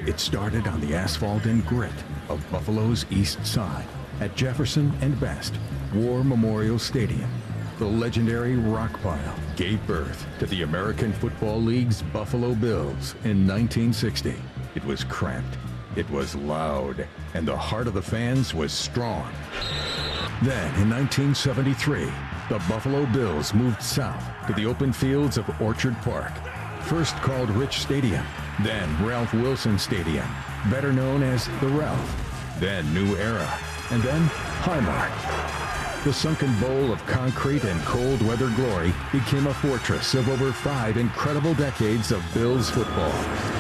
It started on the asphalt and grit of Buffalo's East Side at Jefferson and Best War Memorial Stadium. The legendary rock pile gave birth to the American Football League's Buffalo Bills in 1960. It was cramped, it was loud, and the heart of the fans was strong. Then, in 1973, the Buffalo Bills moved south to the open fields of Orchard Park, first called Rich Stadium, then Ralph Wilson Stadium, better known as the Ralph, then New Era, and then Highmark. The sunken bowl of concrete and cold weather glory became a fortress of over 5 incredible decades of Bills football.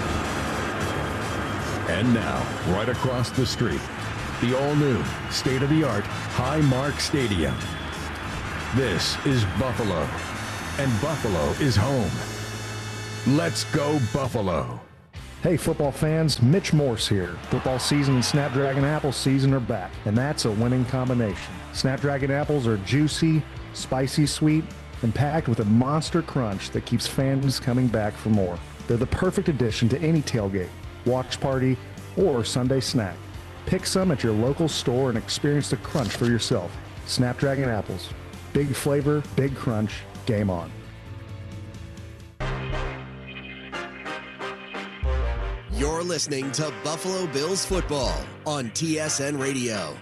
And now, right across the street, the all-new, state-of-the-art Highmark Stadium. This is Buffalo, and Buffalo is home. Let's go Buffalo! Hey football fans, Mitch Morse here. Football season and Snapdragon apple season are back, and that's a winning combination. Snapdragon apples are juicy, spicy sweet, and packed with a monster crunch that keeps fans coming back for more. They're the perfect addition to any tailgate, watch party, or Sunday snack. Pick some at your local store and experience the crunch for yourself. Snapdragon apples. Big flavor, big crunch, game on. You're listening to Buffalo Bills football on TSN Radio.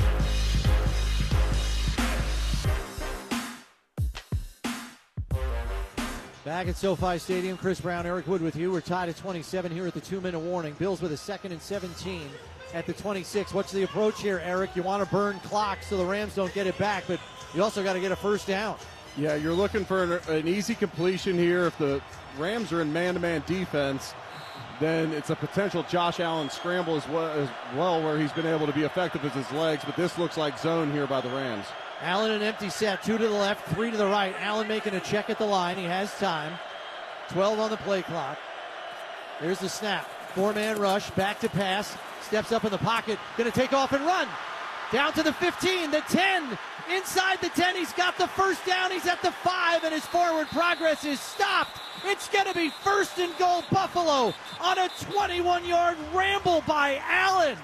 Back at SoFi Stadium, Chris Brown, Eric Wood with you. We're tied at 27 here at the 2-minute warning. Bills with a 2nd and 17 at the 26. What's the approach here, Eric? You want to burn clock so the Rams don't get it back, but you also got to get a first down. Yeah, you're looking for an easy completion here. If the Rams are in man-to-man defense, then it's a potential Josh Allen scramble as well where he's been able to be effective with his legs, but this looks like zone here by the Rams. Allen an empty set, 2 to the left, 3 to the right. Allen making a check at the line. He has time. 12 on the play clock. There's the snap. 4-man rush, back to pass. Steps up in the pocket, going to take off and run. Down to the 15, the 10. Inside the 10, he's got the first down. He's at the 5, and his forward progress is stopped. It's going to be 1st and goal Buffalo on a 21-yard ramble by Allen.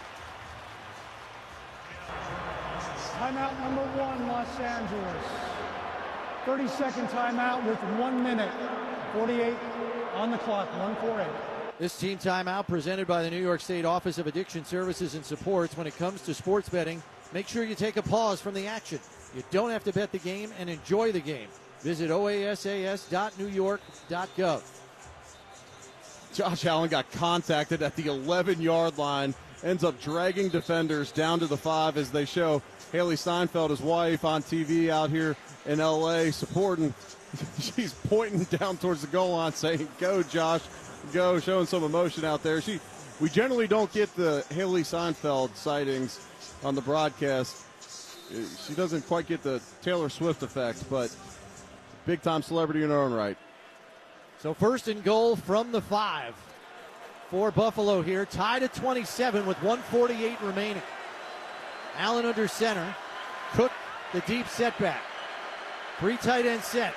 Timeout number 1, Los Angeles. 30-second timeout with 1 minute. 48 on the clock, 1:48. This team timeout presented by the New York State Office of Addiction Services and Supports. When it comes to sports betting, make sure you take a pause from the action. You don't have to bet the game and enjoy the game. Visit oasas.newyork.gov. Josh Allen got contacted at the 11-yard line, ends up dragging defenders down to the 5 as they show Haley Steinfeld, his wife, on TV out here in L.A. supporting. She's pointing down towards the goal line saying, "Go, Josh, go," showing some emotion out there. We generally don't get the Haley Steinfeld sightings on the broadcast. She doesn't quite get the Taylor Swift effect, but big-time celebrity in her own right. So 1st and goal from the 5 for Buffalo here, tied at 27 with 1:48 remaining. Allen under center. Cook, the deep setback. 3 tight end set.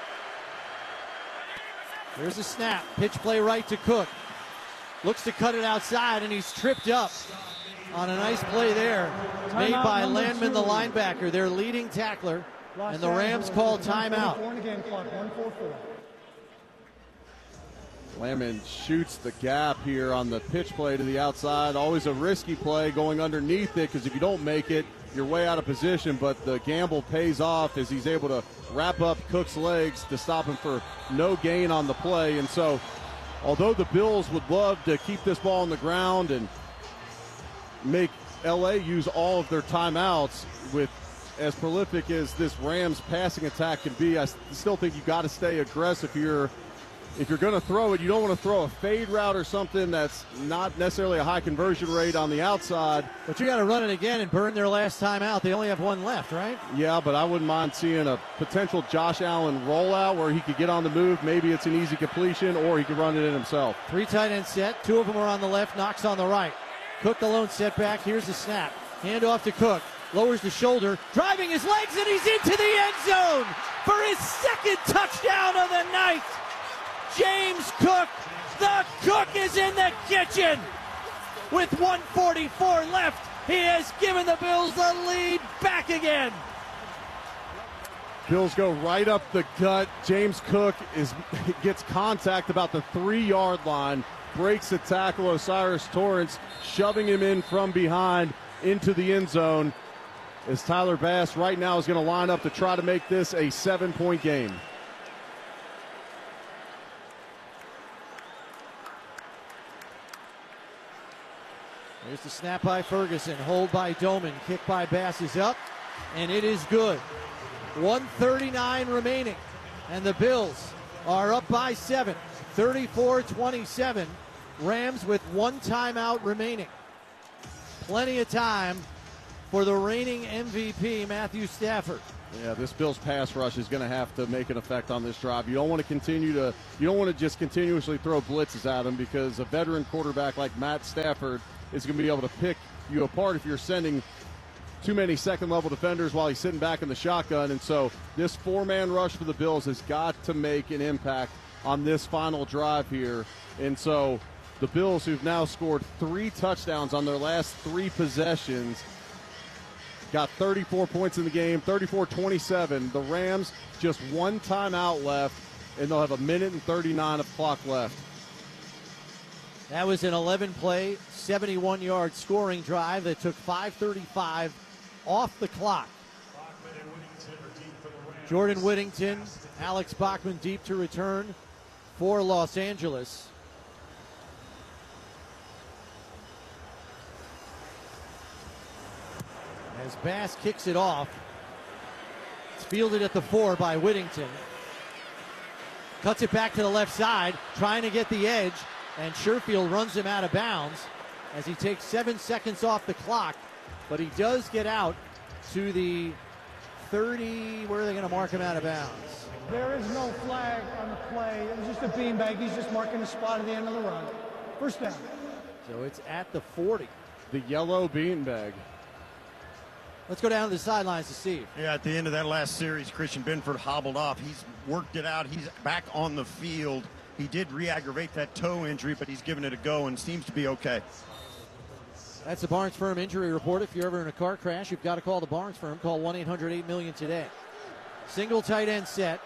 There's a snap. Pitch play right to Cook. Looks to cut it outside, and he's tripped up on a nice play there made by Landman, the linebacker, their leading tackler, and the Rams call timeout. Landman shoots the gap here on the pitch play to the outside. Always a risky play going underneath it, because if you don't make it, you're way out of position, but the gamble pays off as he's able to wrap up Cook's legs to stop him for no gain on the play. And so, although the Bills would love to keep this ball on the ground and make LA use all of their timeouts, with as prolific as this Rams passing attack can be, I still think you got to stay aggressive here. If you're going to throw it, you don't want to throw a fade route or something that's not necessarily a high conversion rate on the outside. But you got to run it again and burn their last time out. They only have 1 left, right? Yeah, but I wouldn't mind seeing a potential Josh Allen rollout where he could get on the move. Maybe it's an easy completion, or he could run it in himself. 3 tight end set. 2 of them are on the left. Knox on the right. Cook the lone setback. Here's the snap. Hand off to Cook. Lowers the shoulder. Driving his legs, and he's into the end zone for his 2nd touchdown of the night. James Cook, the cook is in the kitchen. with 1:44 left. He has given the Bills the lead back again. Bills go right up the gut. James Cook gets contact about the 3-yard line, breaks the tackle. Osiris Torrance shoving him in from behind into the end zone, as Tyler Bass right now is going to line up to try to make this a 7-point game. Here's the snap by Ferguson, hold by Doman, kick by Bass is up, and it is good. 1:39 remaining, and the Bills are up by 7, 34-27. Rams with 1 timeout remaining. Plenty of time for the reigning MVP, Matthew Stafford. Yeah, this Bills pass rush is going to have to make an effect on this drive. You don't want to just continuously throw blitzes at him, because a veteran quarterback like Matt Stafford is going to be able to pick you apart if you're sending too many second-level defenders while he's sitting back in the shotgun. And so this 4-man rush for the Bills has got to make an impact on this final drive here. And so the Bills, who've now scored 3 touchdowns on their last 3 possessions, got 34 points in the game, 34-27. The Rams just 1 timeout left, and they'll have 1 minute and 39 of clock left. That was an 11-play, 71-yard scoring drive that took 5:35 off the clock. Jordan Whittington, Alex Bachman deep to return for Los Angeles. As Bass kicks it off, it's fielded at the 4 by Whittington. Cuts it back to the left side, trying to get the edge, and Sherfield runs him out of bounds as he takes 7 seconds off the clock, but he does get out to the 30. Where are they going to mark him out of bounds? There is no flag on the play. It was just a beanbag. He's just marking the spot at the end of the run. First down. So it's at the 40. The yellow beanbag. Let's go down to the sidelines to see. Yeah, at the end of that last series, Christian Benford hobbled off. He's worked it out. He's back on the field. He did re-aggravate that toe injury, but he's given it a go and seems to be okay. That's the Barnes Firm injury report. If you're ever in a car crash, you've got to call the Barnes Firm. Call 1-800-8-MILLION today. Single tight end set.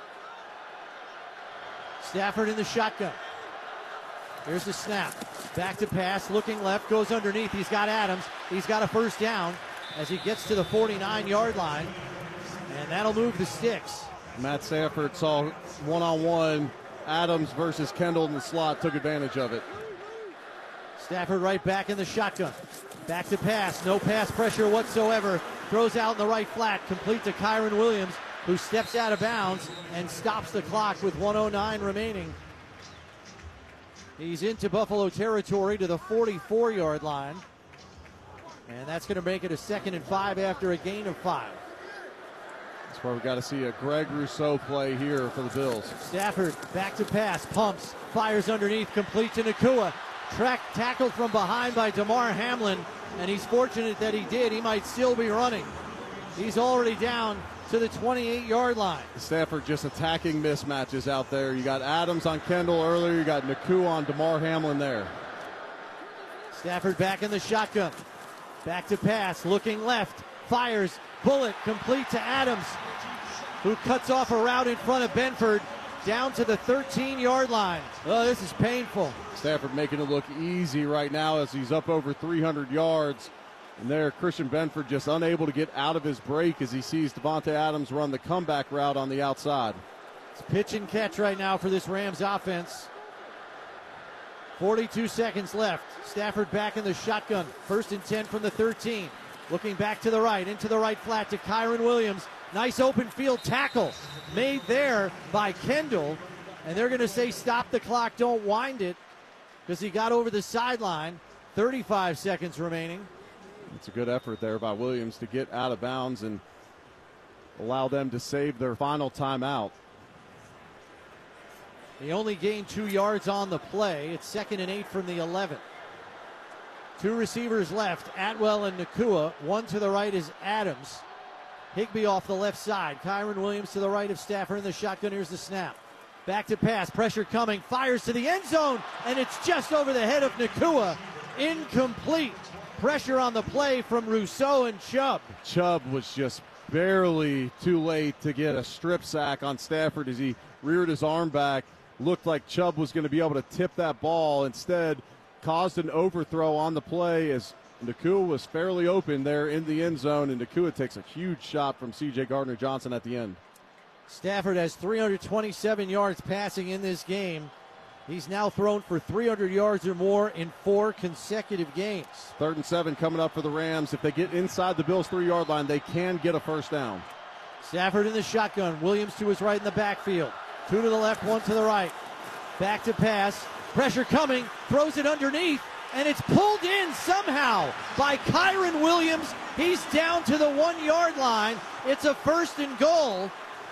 Stafford in the shotgun. Here's the snap. Back to pass, looking left, goes underneath. He's got Adams. He's got a first down as he gets to the 49-yard line, and that'll move the sticks. Matt Stafford saw one-on-one Adams versus Kendall in the slot, took advantage of it. Stafford right back in the shotgun. Back to pass, no pass pressure whatsoever. Throws out in the right flat, complete to Kyron Williams, who steps out of bounds and stops the clock with 1:09 remaining. He's into Buffalo territory to the 44-yard line. And that's going to make it a 2nd and 5 after a gain of 5. That's where we've got to see a Greg Rousseau play here for the Bills. Stafford back to pass, pumps, fires underneath, complete to Nacua. Tackled from behind by DeMar Hamlin, and he's fortunate that he did. He might still be running. He's already down to the 28-yard line. Stafford just attacking mismatches out there. You got Adams on Kendall earlier. You got Nacua on DeMar Hamlin there. Stafford back in the shotgun. Back to pass, looking left, fires, bullet complete to Adams, who cuts off a route in front of Benford down to the 13-yard line. Oh, this is painful. Stafford making it look easy right now as he's up over 300 yards. And there, Christian Benford just unable to get out of his break as he sees Devontae Adams run the comeback route on the outside. It's pitch and catch right now for this Rams offense. 42 seconds left. Stafford back in the shotgun. 1st and 10 from the 13. Looking back to the right, into the right flat to Kyron Williams. Nice open field tackle made there by Kendall. And they're going to say stop the clock, don't wind it, because he got over the sideline. 35 seconds remaining. It's a good effort there by Williams to get out of bounds and allow them to save their final timeout. He only gained 2 yards on the play. It's 2nd and 8 from the 11. 2 receivers left, Atwell and Nacua. One to the right is Adams. Higbee off the left side. Kyron Williams to the right of Stafford in the shotgun. Here's the snap. Back to pass, pressure coming, fires to the end zone, and it's just over the head of Nacua incomplete. Pressure on the play from Rousseau and Chubb. Chubb was just barely too late to get a strip sack on Stafford as he reared his arm back. Looked like Chubb was going to be able to tip that ball. Instead, caused an overthrow on the play as Nacua was fairly open there in the end zone, and Nacua takes a huge shot from C.J. Gardner-Johnson at the end. Stafford has 327 yards passing in this game. He's now thrown for 300 yards or more in 4 consecutive games. 3rd and 7 coming up for the Rams. If they get inside the Bills' 3-yard line, they can get a first down. Stafford in the shotgun. Williams to his right in the backfield. 2 to the left, 1 to the right. Back to pass. Pressure coming. Throws it underneath. And it's pulled in somehow by Kyren Williams. He's down to the 1-yard line. It's a 1st and goal.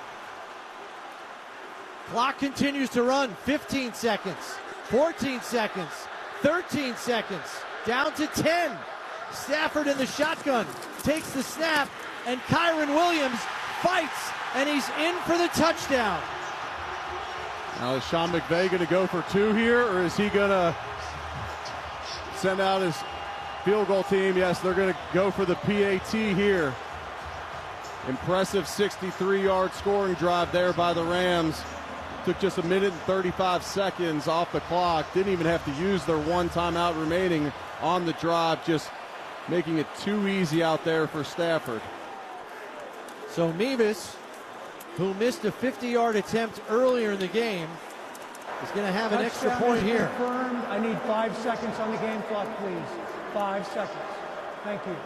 Clock continues to run. 15 seconds, 14 seconds, 13 seconds, down to 10. Stafford in the shotgun takes the snap, and Kyren Williams fights, and he's in for the touchdown. Now is Sean McVay going to go for 2 here, or is he going to send out his field goal team? Yes, they're going to go for the PAT here. Impressive 63-yard scoring drive there by the Rams. Took just 1 minute and 35 seconds off the clock. Didn't even have to use their 1 timeout remaining on the drive, just making it too easy out there for Stafford. So Mevis, who missed a 50-yard attempt earlier in the game, is going to have an extra point here. Confirmed. I need 5 seconds on the game clock, please. 5 seconds. Thank you.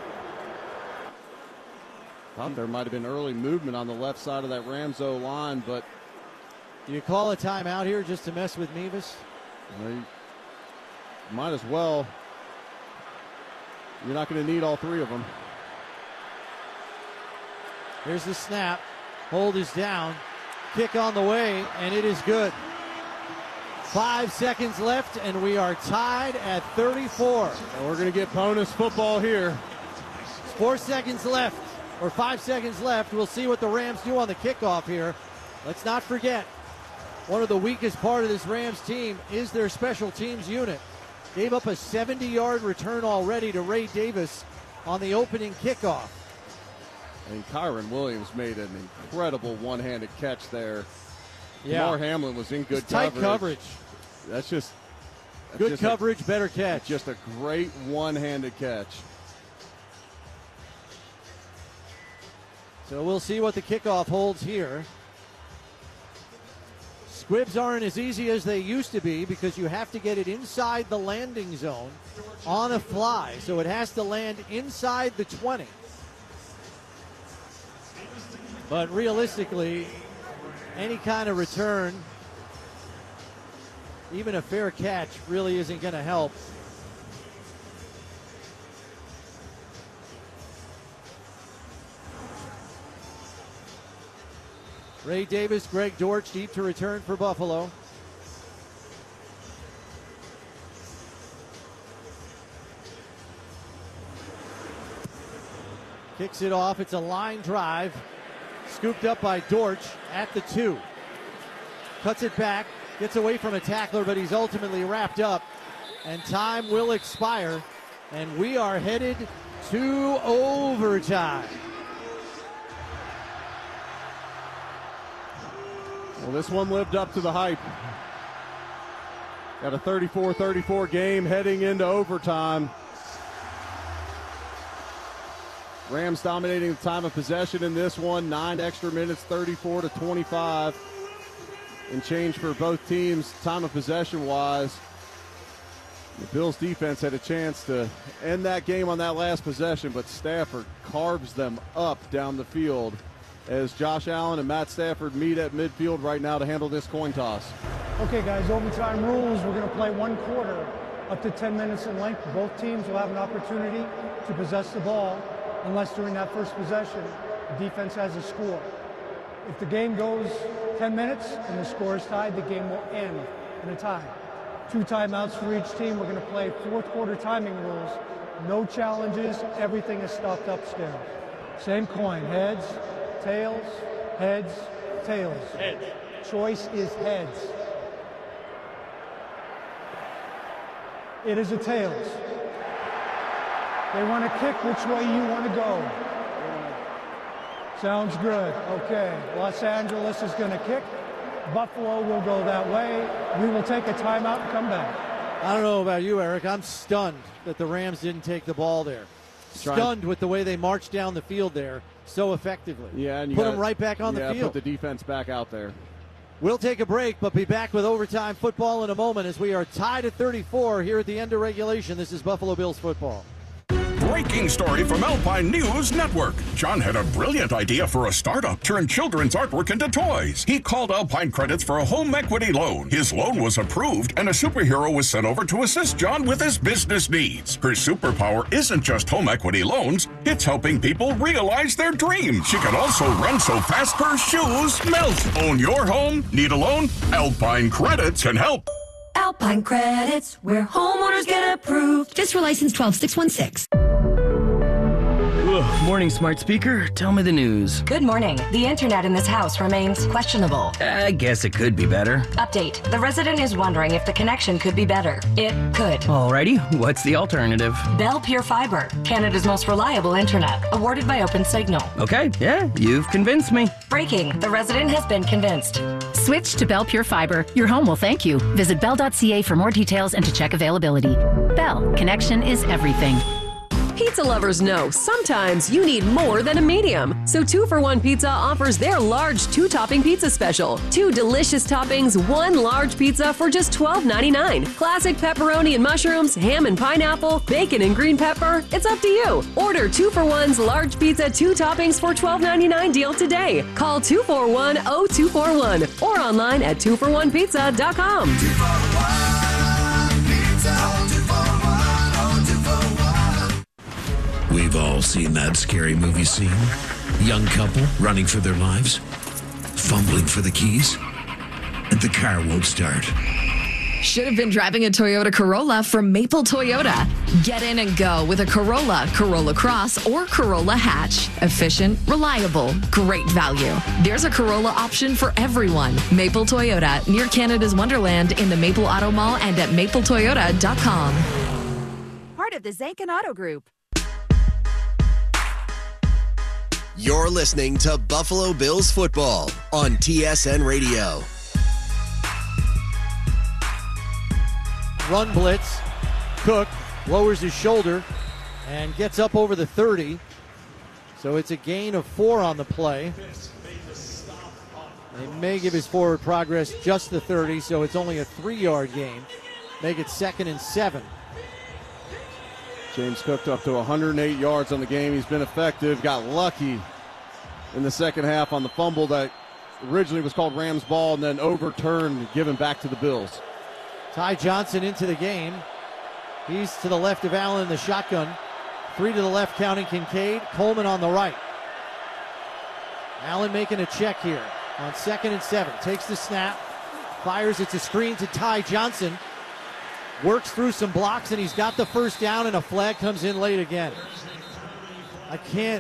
Thought there might have been early movement on the left side of that Rams O-line, but Do you call a timeout here just to mess with Mevis? you might as well. You're not going to need all 3 of them. Here's the snap. Hold is down. Kick on the way, and it is good. 5 seconds left, and we are tied at 34. And we're going to get bonus football here. 4 seconds left, or 5 seconds left. We'll see what the Rams do on the kickoff here. Let's not forget, one of the weakest part of this Rams team is their special teams unit. Gave up a 70-yard return already to Ray Davis on the opening kickoff. And Kyren Williams made an incredible one-handed catch there. Yeah. Damar Hamlin was in good tight coverage. That's good just coverage, better catch. Just a great one-handed catch. So we'll see what the kickoff holds here. Squibs aren't as easy as they used to be because you have to get it inside the landing zone on a fly. So it has to land inside the 20. But realistically, any kind of return, even a fair catch, really isn't going to help. Ray Davis, Greg Dortch deep to return for Buffalo. Kicks it off. It's a line drive. Scooped up by Dortch at the 2. Cuts it back. Gets away from a tackler, but he's ultimately wrapped up. And time will expire. And we are headed to overtime. Well, this one lived up to the hype. Got a 34-34 game heading into overtime. Rams dominating the time of possession in this one. 9 extra minutes, 34-25. And change for both teams, time of possession-wise. The Bills' defense had a chance to end that game on that last possession, but Stafford carves them up down the field as Josh Allen and Matt Stafford meet at midfield right now to handle this coin toss. Okay, guys, overtime rules. We're going to play 1 quarter up to 10 minutes in length. Both teams will have an opportunity to possess the ball unless during that first possession the defense has a score. If the game goes 10 minutes and the score is tied, the game will end in a tie. 2 timeouts for each team. We're going to play 4th quarter timing rules. No challenges. Everything is stopped upstairs. Same coin. Heads, tails, heads, tails. Heads. Choice is heads. It is a tails. They want to kick which way you want to go. Sounds good. Okay. Los Angeles is going to kick. Buffalo will go that way. We will take a timeout and come back. I don't know about you, Eric. I'm stunned that the Rams didn't take the ball there. Stunned with the way they marched down the field there so effectively. Yeah, and you put them right back on the field. Put the defense back out there. We'll take a break, but be back with overtime football in a moment as we are tied at 34 here at the end of regulation. This is Buffalo Bills football. Breaking story from Alpine News Network. John had a brilliant idea for a startup. Turn children's artwork into toys. He called Alpine Credits for a home equity loan. His loan was approved, and a superhero was sent over to assist John with his business needs. Her superpower isn't just home equity loans. It's helping people realize their dreams. She can also run so fast her shoes melt. Own your home? Need a loan? Alpine Credits can help. Alpine Credits, where homeowners get approved. Just for license 12616. Morning, smart speaker. Tell me the news. Good morning. The internet in this house remains questionable. I guess it could be better. Update. The resident is wondering if the connection could be better. It could. Alrighty. What's the alternative? Bell Pure Fiber, Canada's most reliable internet, awarded by OpenSignal. Okay. Yeah, you've convinced me. Breaking. The resident has been convinced. Switch to Bell Pure Fiber. Your home will thank you. Visit bell.ca for more details and to check availability. Bell. Connection is everything. Pizza lovers know sometimes you need more than a medium. So 2-for-1 Pizza offers their large 2-topping pizza special. 2 delicious toppings, 1 large pizza for just $12.99. Classic pepperoni and mushrooms, ham and pineapple, bacon and green pepper. It's up to you. Order 2-for-1's large pizza 2 toppings for $12.99 deal today. Call 241-0241 or online at 2for1pizza.com. 2-for-1 Pizza. We've all seen that scary movie scene. Young couple running for their lives, fumbling for the keys, and the car won't start. Should have been driving a Toyota Corolla from Maple Toyota. Get in and go with a Corolla, Corolla Cross, or Corolla Hatch. Efficient, reliable, great value. There's a Corolla option for everyone. Maple Toyota, near Canada's Wonderland in the Maple Auto Mall and at mapletoyota.com. Part of the Zankin Auto Group. You're listening to Buffalo Bills football on TSN Radio. Run blitz. Cook lowers his shoulder and gets up over the 30. So it's a gain of 4 on the play. They may give his forward progress just the 30, so it's only a 3-yard gain. Make it 2nd and 7. James Cook up to 108 yards on the game. He's been effective. Got lucky in the second half on the fumble that originally was called Rams ball and then overturned and given back to the Bills. Ty Johnson into the game. He's to the left of Allen in the shotgun. 3 to the left counting Kincaid. Coleman on the right. Allen making a check here on 2nd and 7. Takes the snap. Fires. It's a screen to Ty Johnson. Works through some blocks, and he's got the first down, and a flag comes in late again. I can't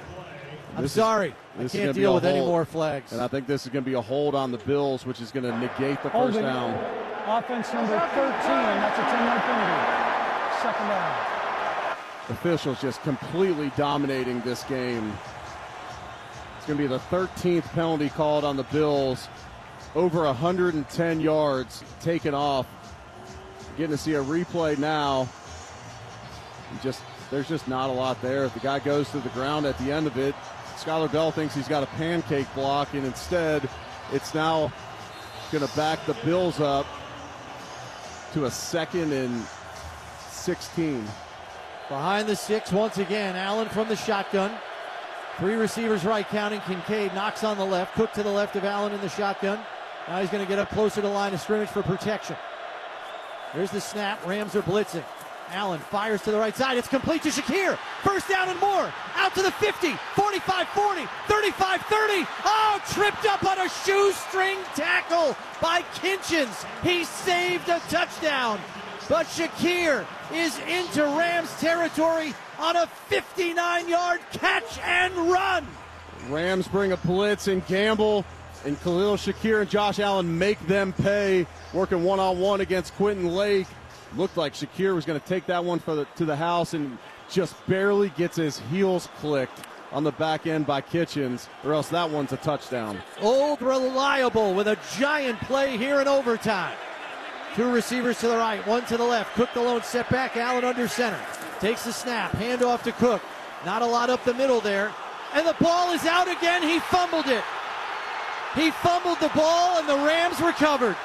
deal with any more flags. And I think this is going to be a hold on the Bills, which is going to negate the first down. Offense number 13. That's a 10-yard penalty. Second down. Officials just completely dominating this game. It's going to be the 13th penalty called on the Bills. Over 110 yards taken off. Getting to see a replay now. There's just not a lot there. If the guy goes to the ground at the end of it, Skylar Bell thinks he's got a pancake block, and instead it's now going to back the Bills up to a 2nd and 16. Behind the 6 once again. Allen from the shotgun. 3 receivers right counting Kincaid. Knocks on the left. Cook to the left of Allen in the shotgun. Now he's going to get up closer to line of scrimmage for protection. There's the snap. Rams are blitzing. Allen fires to the right side. It's complete to Shakir. First down and more. Out to the 50, 45-40, 35-30. Oh, tripped up on a shoestring tackle by Kinchins. He saved a touchdown. But Shakir is into Rams territory on a 59-yard catch and run. Rams bring a blitz, and Gamble and Khalil Shakir and Josh Allen make them pay, working one-on-one against Quentin Lake. Looked like Shakir was going to take that one to the house and just barely gets his heels clicked on the back end by Kitchens, or else that one's a touchdown. Old Reliable with a giant play here in overtime. 2 receivers to the right, 1 to the left. Cook the lone setback, Allen under center. Takes the snap, handoff to Cook. Not a lot up the middle there. And the ball is out again. He fumbled it. He fumbled the ball, and the Rams recovered.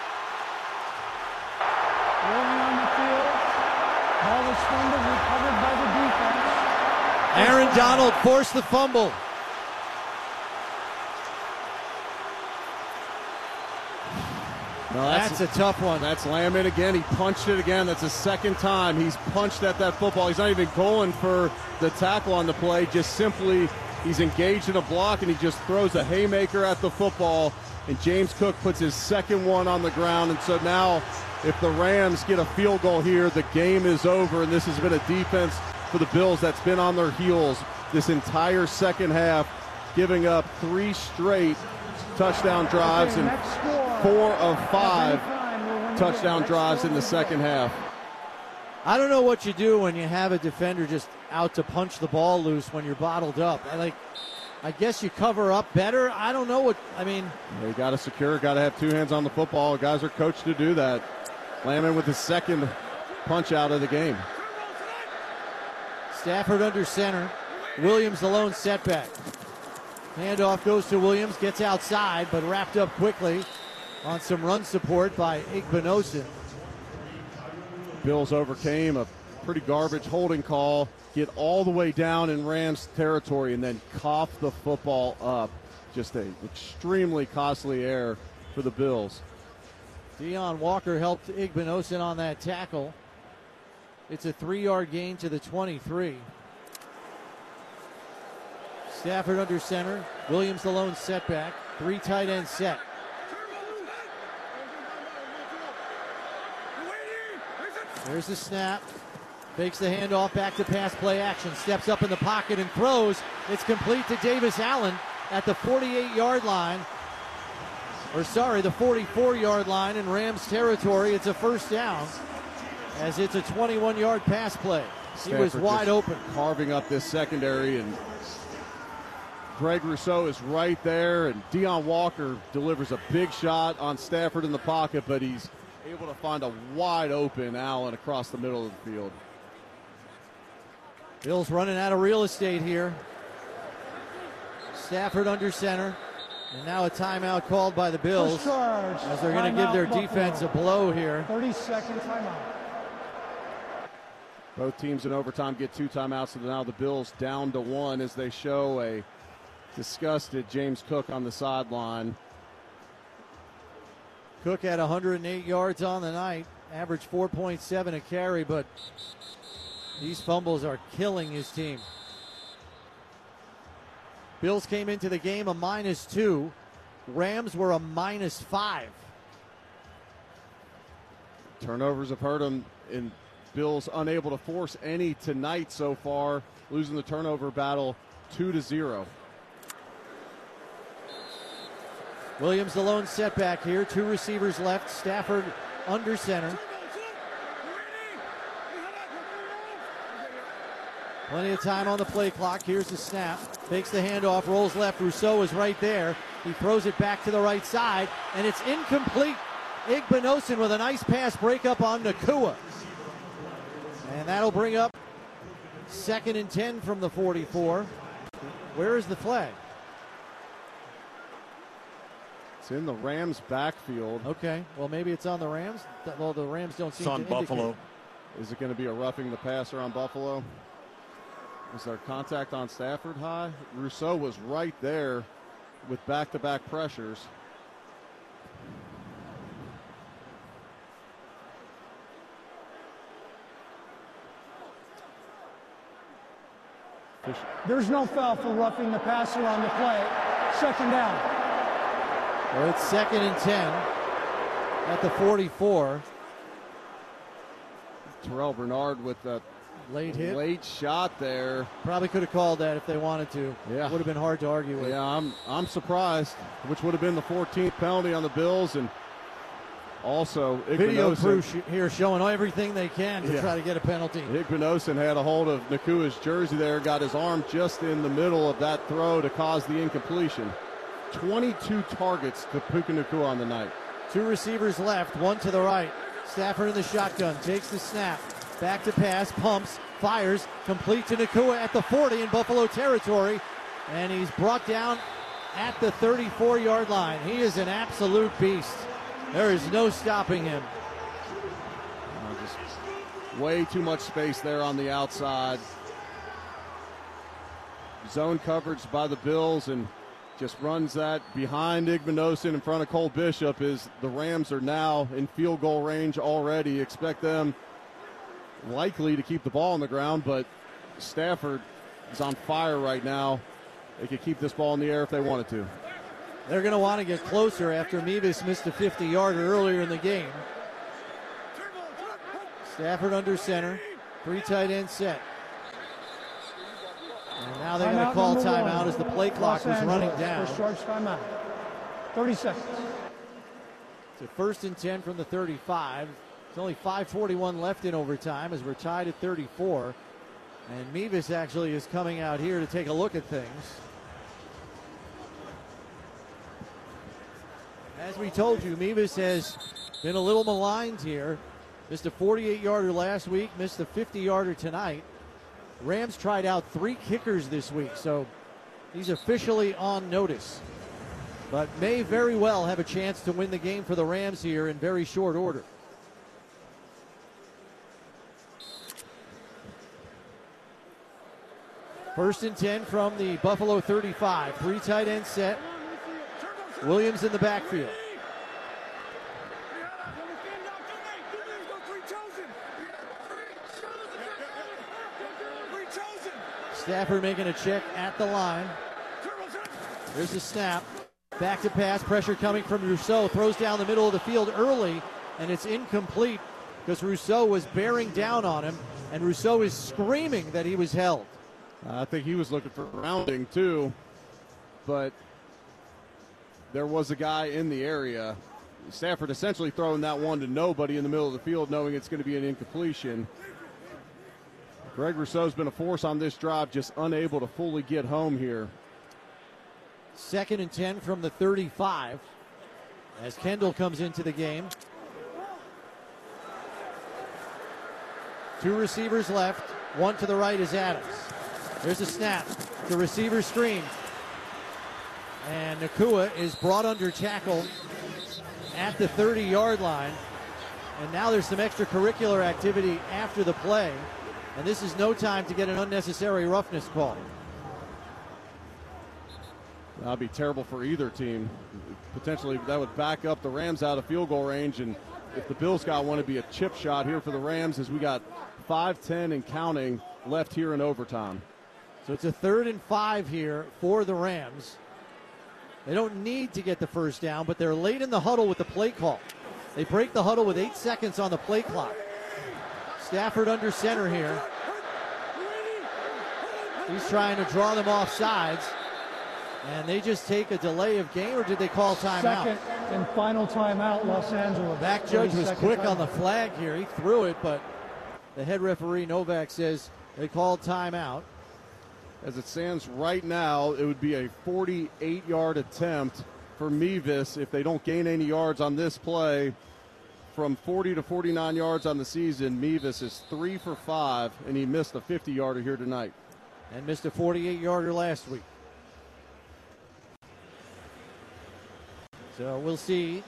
Rolling on the field. Ball was fumbled, recovered by the defense. Aaron Donald forced the fumble. No, that's a tough one. That's Landman again. He punched it again. That's the second time he's punched at that football. He's not even going for the tackle on the play. Just simply, he's engaged in a block, and he just throws a haymaker at the football. And James Cook puts his second one on the ground. And so now, if the Rams get a field goal here, the game is over. And this has been a defense for the Bills that's been on their heels this entire second half, giving up 3 straight touchdown drives and 4 of 5 touchdown drives in the second half. I don't know what you do when you have a defender just out to punch the ball loose when you're bottled up. I guess you cover up better. I don't know what, I mean. You got to secure, got to have 2 hands on the football. Guys are coached to do that. Landman with his second punch out of the game. Stafford under center. Williams the lone setback. Handoff goes to Williams, gets outside, but wrapped up quickly on some run support by Igbinosun. Bills overcame a pretty garbage holding call, get all the way down in Rams territory, and then cough the football up. Just an extremely costly error for the Bills. Deion Walker helped Igbinosun on that tackle. It's a 3-yard gain to the 23. Stafford under center. Williams the lone setback. 3 tight end set. There's the snap. Fakes the handoff back to pass play action. Steps up in the pocket and throws. It's complete to Davis Allen at the 48-yard line. The 44-yard line in Rams territory. It's a first down as it's a 21-yard pass play. He was wide open. Carving up this secondary, and Greg Rousseau is right there, and Deion Walker delivers a big shot on Stafford in the pocket, but he's able to find a wide open Allen across the middle of the field. Bills running out of real estate here. Stafford under center. And now a timeout called by the Bills as they're going to give their defense a blow here. 30-second timeout. Both teams in overtime get 2 timeouts, so now the Bills down to 1 as they show a disgusted James Cook on the sideline. Cook had 108 yards on the night, averaged 4.7 a carry, but these fumbles are killing his team. Bills came into the game a -2. Rams were a -5. Turnovers have hurt them, and Bills unable to force any tonight so far, losing the turnover battle 2-0. Williams the lone setback here. 2 receivers left. Stafford under center. Plenty of time on the play clock. Here's the snap. Fakes the handoff, rolls left. Rousseau is right there. He throws it back to the right side, and it's incomplete. Igbinosun with a nice pass breakup on Nacua. And that'll bring up 2nd and 10 from the 44. Where is the flag? It's in the Rams' backfield. Okay, well, maybe it's on the Rams. Well, the Rams don't seem to indicate. It's on Buffalo. Is it going to be a roughing the passer on Buffalo? Is there contact on Stafford high? Rousseau was right there with back-to-back pressures. There's no foul for roughing the passer on the play. 2nd down. Well, it's 2nd and 10 at the 44. Terrell Bernard with the late hit, late shot there. Probably could have called that if they wanted to. Yeah, would have been hard to argue with. Yeah, I'm surprised. Which would have been the 14th penalty on the Bills, and Also, video crew Igbinosun here showing everything they can to try to get a penalty. Igbinosun had a hold of Nakua's jersey there, got his arm just in the middle of that throw to cause the incompletion. 22 targets to Puka Nacua on the night. 2 receivers left, 1 to the right. Stafford in the shotgun, takes the snap, back to pass, pumps, fires, complete to Nacua at the 40 in Buffalo territory, and he's brought down at the 34-yard line. He is an absolute beast. There is no stopping him. Just way too much space there on the outside. Zone coverage by the Bills, and just runs that behind Igbinosun in front of Cole Bishop. Is the Rams are now in field goal range already. Expect them likely to keep the ball on the ground, but Stafford is on fire right now. They could keep this ball in the air if they wanted to. They're going to want to get closer after Mevis missed a 50-yarder earlier in the game. Stafford under center, 3 tight end set. And now they got to call timeout as the play clock was running down. First charge timeout. 30 seconds. It's a 1st and 10 from the 35. It's only 5:41 left in overtime as we're tied at 34. And Mevis actually is coming out here to take a look at things. As we told you, Mevis has been a little maligned here. Missed a 48-yarder last week, missed a 50-yarder tonight. Rams tried out 3 kickers this week, so he's officially on notice. But may very well have a chance to win the game for the Rams here in very short order. First and 10 from the Buffalo 35. 3 tight end set. Williams in the backfield. Stafford making a check at the line. There's the snap. Back to pass. Pressure coming from Rousseau. Throws down the middle of the field early, and it's incomplete because Rousseau was bearing down on him, and Rousseau is screaming that he was held. I think he was looking for rounding too, but there was a guy in the area. Stafford essentially throwing that one to nobody in the middle of the field, knowing it's going to be an incompletion. Greg Rousseau's been a force on this drive, just unable to fully get home here. 2nd and 10 from the 35 as Kendall comes into the game. 2 receivers left. 1 to the right is Adams. There's a snap. The receiver screen. And Nacua is brought under tackle at the 30-yard line. And now there's some extracurricular activity after the play. And this is no time to get an unnecessary roughness call. That would be terrible for either team. Potentially that would back up the Rams out of field goal range. And if the Bills got one, it'd be a chip shot here for the Rams as we got 5:10 and counting left here in overtime. So it's a 3rd and 5 here for the Rams. They don't need to get the first down, but they're late in the huddle with the play call. They break the huddle with 8 seconds on the play clock. Stafford under center here. He's trying to draw them off sides. And they just take a delay of game, or did they call timeout? 2nd and final timeout, Los Angeles. Back judge was quick on the flag here. He threw it, but the head referee, Novak, says they called timeout. As it stands right now, it would be a 48-yard attempt for Mevis if they don't gain any yards on this play. From 40 to 49 yards on the season, Mevis is 3 for 5, and he missed a 50-yarder here tonight. And missed a 48-yarder last week. So we'll see.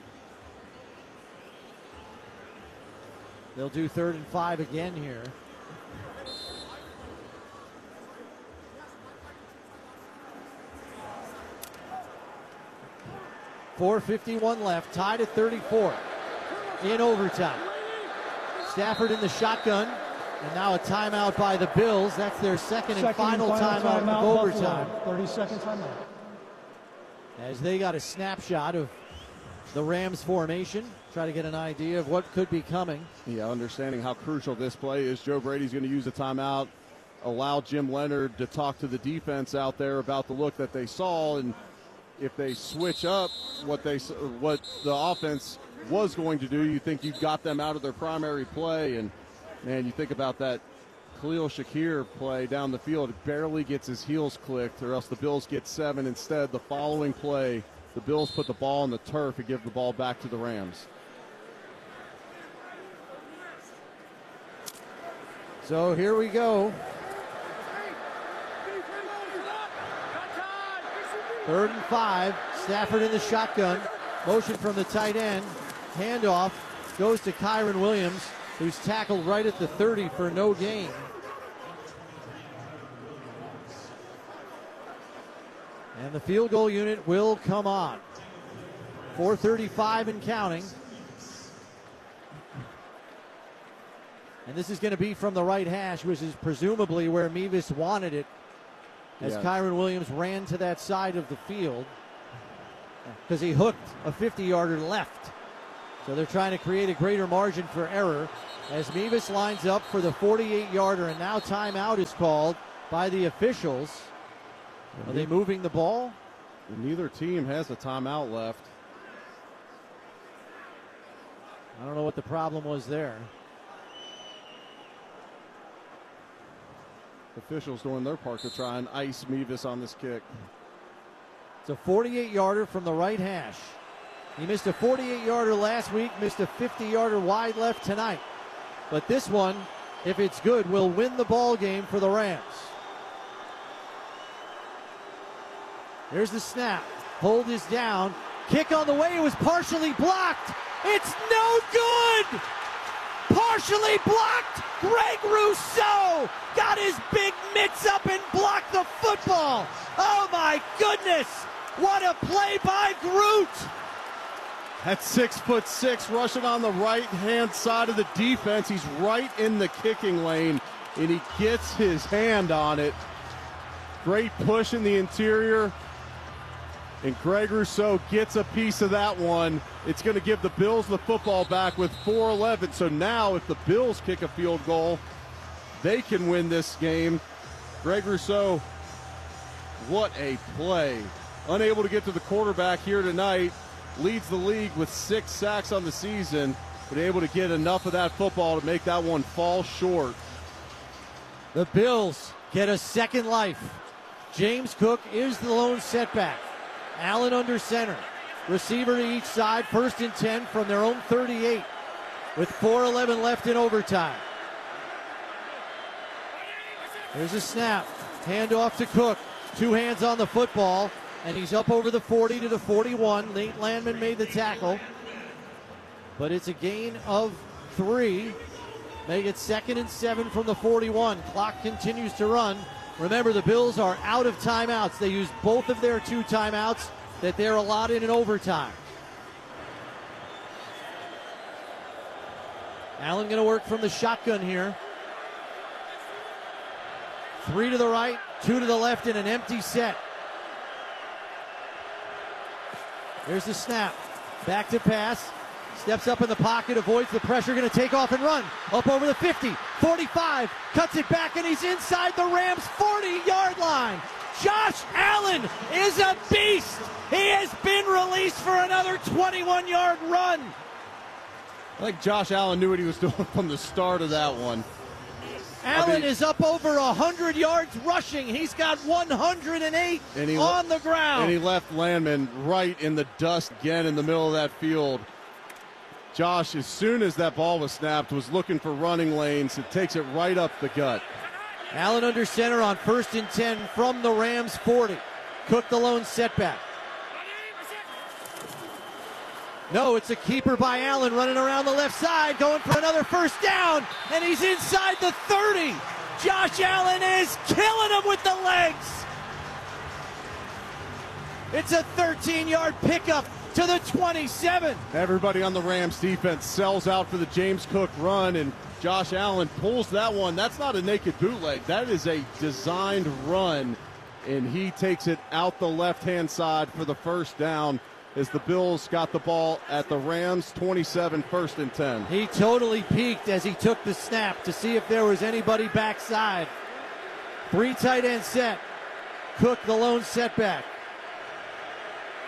They'll do 3rd and 5 again here. .451 left, tied at 34 in overtime. Stafford in the shotgun, and now a timeout by the Bills. That's their second and final timeout of overtime. 30-second timeout. As they got a snapshot of the Rams formation, try to get an idea of what could be coming. Yeah, understanding how crucial this play is. Joe Brady's going to use a timeout, allow Jim Leonard to talk to the defense out there about the look that they saw, and if they switch up what the offense was going to do, you think you got them out of their primary play. And, man, you think about that Khalil Shakir play down the field. It barely gets his heels clicked, or else the Bills get 7. Instead, the following play, the Bills put the ball on the turf and give the ball back to the Rams. So here we go. 3rd and 5. Stafford in the shotgun. Motion from the tight end. Handoff goes to Kyren Williams, who's tackled right at the 30 for no gain. And the field goal unit will come on. 4:35 and counting. And this is going to be from the right hash, which is presumably where Mevis wanted it, as Kyren Williams ran to that side of the field because he hooked a 50-yarder left. So they're trying to create a greater margin for error as Mevis lines up for the 48-yarder, and now timeout is called by the officials. Are they moving the ball? Neither team has a timeout left. I don't know what the problem was there. Officials doing their part to try and ice Mevis on this kick. It's a 48-yarder from the right hash. He missed a 48-yarder last week, missed a 50-yarder wide left tonight. But this one, if it's good, will win the ball game for the Rams. Here's the snap. Hold is down. Kick on the way. It was partially blocked. It's no good! Partially blocked. Greg Rousseau got his big mitts up and blocked the football. Oh my goodness! What a play by Groot! At 6'6", rushing on the right-hand side of the defense. He's right in the kicking lane, and he gets his hand on it. Great push in the interior, and Greg Rousseau gets a piece of that one. It's going to give the Bills the football back with 4:11. So now if the Bills kick a field goal, they can win this game. Greg Rousseau, what a play. Unable to get to the quarterback here tonight. Leads the league with 6 sacks on the season, but able to get enough of that football to make that one fall short. The Bills get a second life. James Cook is the lone setback. Allen under center. Receiver to each side. 1st and 10 from their own 38 with 4:11 left in overtime. There's a snap. Handoff to Cook. 2 hands on the football. And he's up over the 40 to the 41. Nate Landman made the tackle. But it's a gain of 3. Make it 2nd and 7 from the 41. Clock continues to run. Remember, the Bills are out of timeouts. They used both of their 2 timeouts that they're allotted in overtime. Allen going to work from the shotgun here. 3 to the right, 2 to the left in an empty set. Here's the snap. Back to pass. Steps up in the pocket, avoids the pressure, going to take off and run. Up over the 50, 45, cuts it back, and he's inside the Rams' 40-yard line. Josh Allen is a beast. He has been released for another 21-yard run. I think Josh Allen knew what he was doing from the start of that one. Allen is up over 100 yards rushing. He's got 108 on the ground. And he left Landman right in the dust again in the middle of that field. Josh, as soon as that ball was snapped, was looking for running lanes. It takes it right up the gut. Allen under center on 1st and 10 from the Rams 40. Cook the lone setback. No, it's a keeper by Allen running around the left side, going for another 1st down, and he's inside the 30. Josh Allen is killing him with the legs. It's a 13-yard pickup to the 27. Everybody on the Rams defense sells out for the James Cook run, and Josh Allen pulls that one. That's not a naked bootleg. That is a designed run, and he takes it out the left-hand side for the 1st down as the Bills got the ball at the Rams 27, 1st and 10. He totally peeked as he took the snap to see if there was anybody backside. 3 tight end set. Cook the lone setback.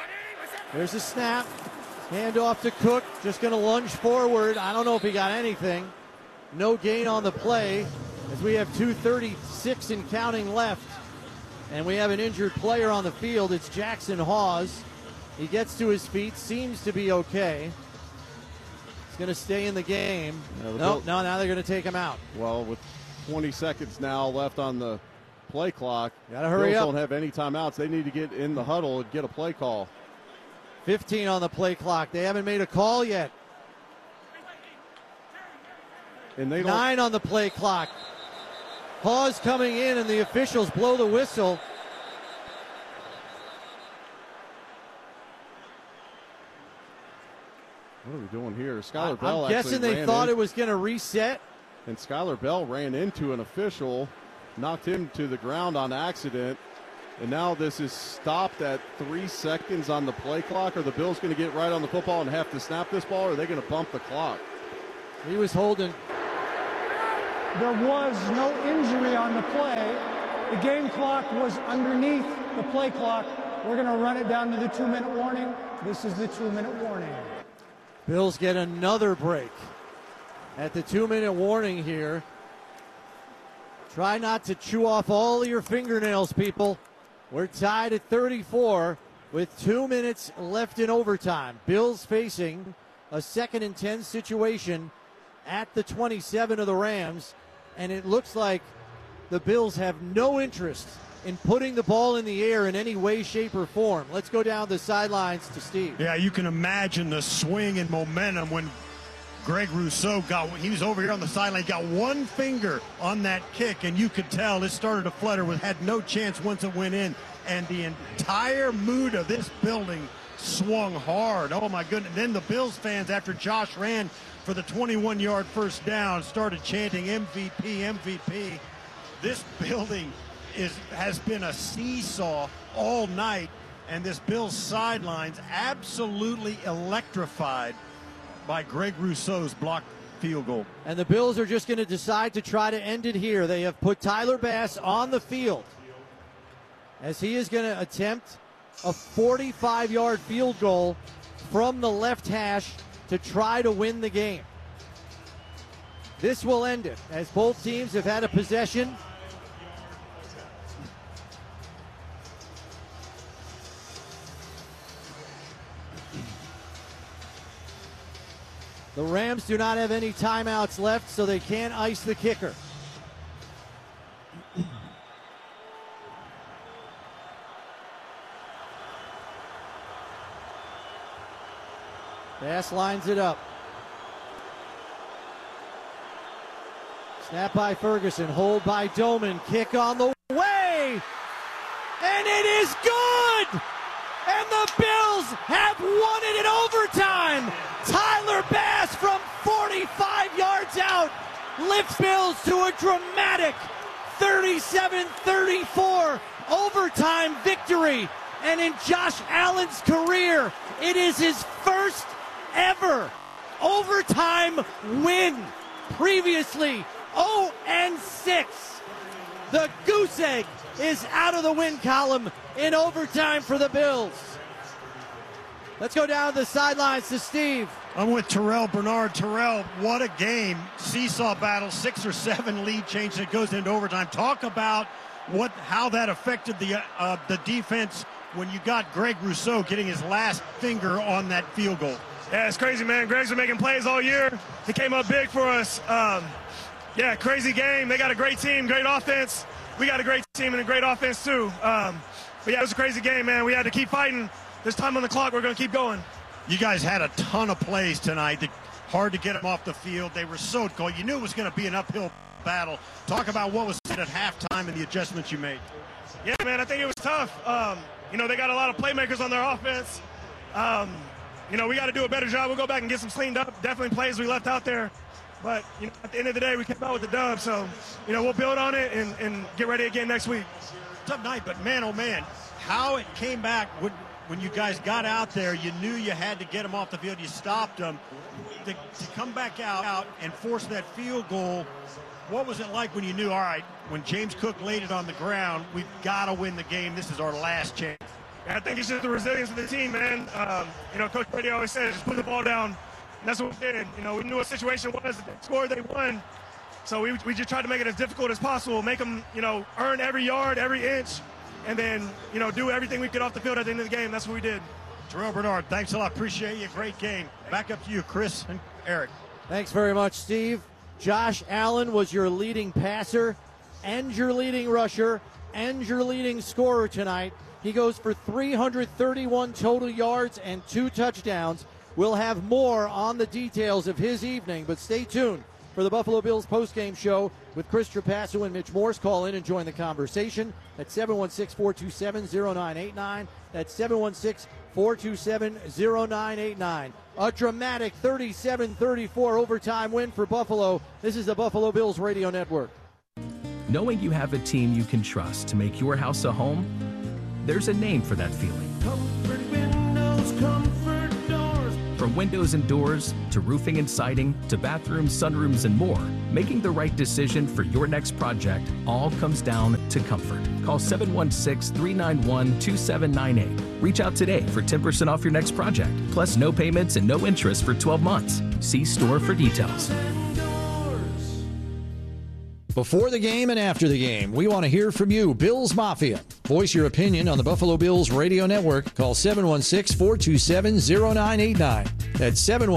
There's a snap. Hand off to Cook. Just going to lunge forward. I don't know if he got anything. No gain on the play as we have 2:36 and counting left. And we have an injured player on the field. It's Jackson Hawes. He gets to his feet. Seems to be okay. He's going to stay in the game. No, now they're going to take him out. Well, with 20 seconds now left on the play clock. Gotta hurry up. Don't have any timeouts. They need to get in the huddle and get a play call. 15 on the play clock. They haven't made a call yet. And they 9 on the play clock. Hawes coming in, and the officials blow the whistle. What are we doing here? Skylar Bell. I'm guessing they thought it was going to reset. And Skylar Bell ran into an official, knocked him to the ground on accident. And now this is stopped at 3 seconds on the play clock. Are the Bills going to get right on the football and have to snap this ball, or are they going to bump the clock? He was holding. There was no injury on the play. The game clock was underneath the play clock. We're going to run it down to the 2-minute warning. This is the 2-minute warning. Bills get another break at the 2-minute warning here. Try not to chew off all of your fingernails, people. We're tied at 34 with 2 minutes left in overtime. Bills facing a 2nd and 10 situation at the 27 of the Rams, and it looks like the Bills have no interest in putting the ball in the air in any way, shape, or form. Let's go down the sidelines to Steve. Yeah, you can imagine the swing and momentum when Greg Rousseau he was over here on the sideline, got one finger on that kick, and you could tell it started to flutter, had no chance once it went in, and the entire mood of this building swung hard. Oh my goodness. Then the Bills fans, after Josh ran for the 21-yard first down, started chanting MVP, MVP. This building has been a seesaw all night, and this Bills sidelines absolutely electrified by Greg Rousseau's blocked field goal. And the Bills are just going to decide to try to end it here. They have put Tyler Bass on the field as he is going to attempt a 45-yard field goal from the left hash to try to win the game. This will end it as both teams have had a possession. The Rams do not have any timeouts left, so they can't ice the kicker. Bass lines it up. Snap by Ferguson, hold by Doman, kick on the way, and it is good! And the Bills have won it in overtime! Tyler Bass from 45 yards out lifts Bills to a dramatic 37-34 overtime victory. And in Josh Allen's career, it is his first ever overtime win. Previously 0-6. The goose egg is out of the win column in overtime for the Bills. Let's go down the sidelines to Steve. I'm with Terrell Bernard. Terrell, what a game. Seesaw battle, 6 or 7 lead change that goes into overtime. Talk about how that affected the defense when you got Greg Rousseau getting his last finger on that field goal. Yeah, it's crazy, man. Greg's been making plays all year. He came up big for us. Yeah, crazy game. They got a great team, great offense. We got a great team and a great offense, too. But, yeah, it was a crazy game, man. We had to keep fighting. There's time on the clock. We're going to keep going. You guys had a ton of plays tonight. Hard to get them off the field. They were so cold. You knew it was going to be an uphill battle. Talk about what was said at halftime and the adjustments you made. Yeah, man, I think it was tough. You know, they got a lot of playmakers on their offense. You know, we got to do a better job. We'll go back and get some cleaned up. Definitely plays we left out there. But, you know, at the end of the day, we came out with the dub. So, you know, we'll build on it and get ready again next week. Tough night, but man, oh man, how it came back when you guys got out there. You knew you had to get them off the field. You stopped them. To come back out and force that field goal, what was it like when you knew, all right, when James Cook laid it on the ground, we've got to win the game. This is our last chance. I think it's just the resilience of the team, man. Coach Brady always said, just put the ball down. And that's what we did. We knew what the situation was. If they scored, they won. So we just tried to make it as difficult as possible, make them, earn every yard, every inch, and then, do everything we could off the field at the end of the game. That's what we did. Terrell Bernard, thanks a lot. Appreciate you. Great game. Back up to you, Chris and Eric. Thanks very much, Steve. Josh Allen was your leading passer and your leading rusher and your leading scorer tonight. He goes for 331 total yards and 2 touchdowns. We'll have more on the details of his evening, but stay tuned for the Buffalo Bills postgame show with Chris Trapasso and Mitch Morse. Call in and join the conversation at 716-427-0989. That's 716-427-0989. A dramatic 37-34 overtime win for Buffalo. This is the Buffalo Bills Radio Network. Knowing you have a team you can trust to make your house a home, there's a name for that feeling. Comfort Windows, Comfort Doors. From windows and doors, to roofing and siding, to bathrooms, sunrooms, and more, making the right decision for your next project all comes down to comfort. Call 716-391-2798. Reach out today for 10% off your next project, plus no payments and no interest for 12 months. See store for details. Before the game and after the game, we want to hear from you, Bills Mafia. Voice your opinion on the Buffalo Bills Radio Network. Call 716-427-0989. That's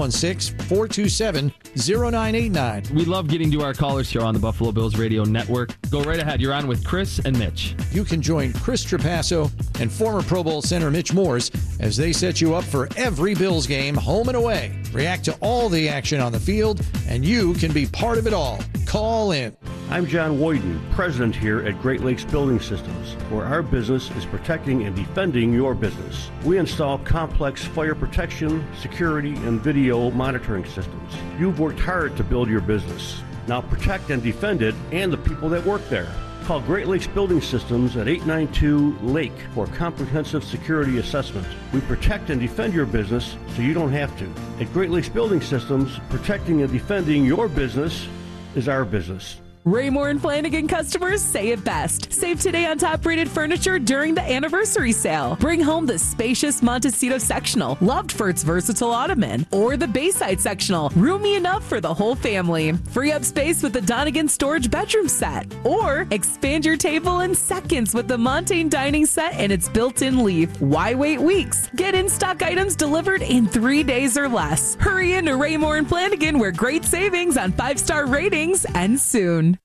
716-427-0989. We love getting to our callers here on the Buffalo Bills Radio Network. Go right ahead. You're on with Chris and Mitch. You can join Chris Trapasso and former Pro Bowl center Mitch Morse as they set you up for every Bills game, home and away. React to all the action on the field, and you can be part of it all. Call in. I'm John Woyden, president here at Great Lakes Building Systems, where our business is protecting and defending your business. We install complex fire protection, security, and video monitoring systems. You've worked hard to build your business. Now protect and defend it and the people that work there. Call Great Lakes Building Systems at 892-LAKE for a comprehensive security assessment. We protect and defend your business so you don't have to. At Great Lakes Building Systems, protecting and defending your business is our business. Raymore and Flanagan customers say it best. Save today on top-rated furniture during the anniversary sale. Bring home the spacious Montecito sectional, loved for its versatile ottoman, or the Bayside sectional, roomy enough for the whole family. Free up space with the Donegan storage bedroom set, or expand your table in seconds with the Montaigne dining set and its built-in leaf. Why wait weeks? Get in-stock items delivered in 3 days or less. Hurry in to Raymore and Flanagan, where great savings on 5-star ratings end soon.